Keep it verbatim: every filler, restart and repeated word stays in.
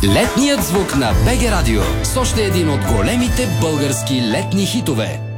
Летният звук на БГ Радио с още един от големите български летни хитове.